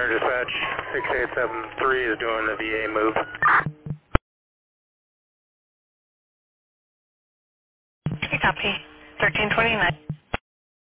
Center Dispatch 6873 is doing the VA move. Okay, copy. 1329.